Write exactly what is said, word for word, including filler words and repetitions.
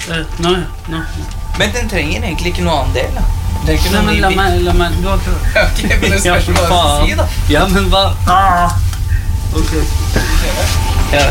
Uh, nå, nå. Men den trenger egentlig ikke noe annen del, da. Det er ikke Nei, noe men la ny meg, la meg, du har ikke... Ok, men det Ja, spørs for hva du faen. si, da. Ja, men hva? Ah. Ok.